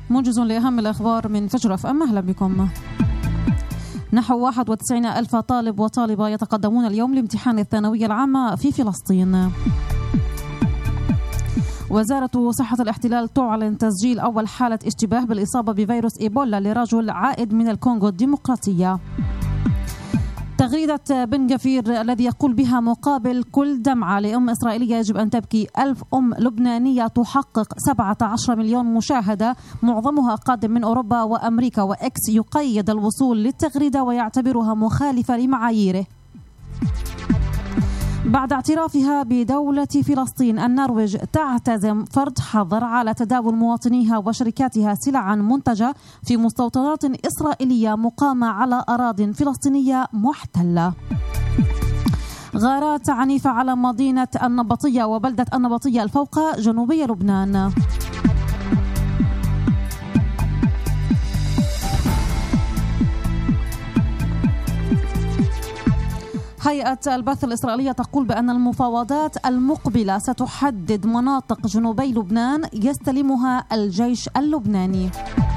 موجز لأهم الأخبار من فجر FM. أهلا بكم. نحو 91 ألف طالب وطالبة يتقدمون اليوم لامتحان الثانوية العامة في فلسطين. وزارة صحة الاحتلال تعلن تسجيل أول حالة اشتباه بالإصابة بفيروس إيبولا لرجل عائد من الكونغو الديمقراطية. تغريدة بن غفير الذي يقول بها مقابل كل دمعة لأم إسرائيلية يجب أن تبكي 1000 أم لبنانية تحقق 17 مليون مشاهدة معظمها قادم من أوروبا وأمريكا. وإكس يقيد الوصول للتغريدة ويعتبرها مخالفة لمعاييره. بعد اعترافها بدولة فلسطين، النرويج تعتزم فرض حظر على تداول مواطنيها وشركاتها سلعا منتجة في مستوطنات إسرائيلية مقامة على أراضٍ فلسطينية محتلة. غارات عنيفة على مدينة النبطية وبلدة النبطية الفوق جنوبي لبنان. هيئة البث الإسرائيلية تقول بأن المفاوضات المقبلة ستحدد مناطق جنوبي لبنان يستلمها الجيش اللبناني.